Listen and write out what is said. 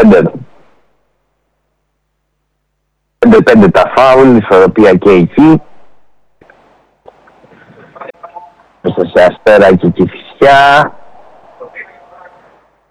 5-5. 5-5 τα φάουλ, ισορροπία και εκεί. Μέσα σε Αστέρα και Κηφισιά.